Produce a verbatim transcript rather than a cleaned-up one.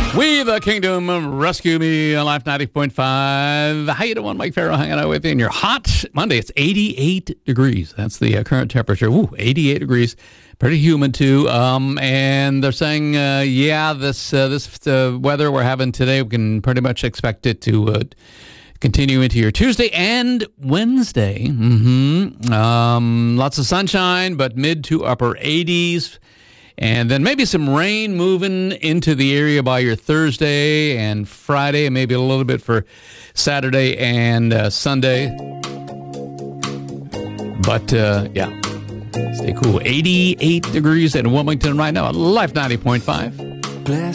We the Kingdom, rescue me on Life ninety point five. How you doing? Mike Farrell hanging out with you. And you're hot Monday. It's eighty-eight degrees. That's the uh, current temperature. Ooh, eighty-eight degrees. Pretty humid too. Um, and they're saying, uh, yeah, this uh, this uh, weather we're having today, we can pretty much expect it to uh, continue into your Tuesday and Wednesday. Mm-hmm. Um, lots of sunshine, but mid to upper eighties. And then maybe some rain moving into the area by your Thursday and Friday, and maybe a little bit for Saturday and uh, Sunday. But, uh, yeah, stay cool. eighty-eight degrees in Wilmington right now at Life ninety point five.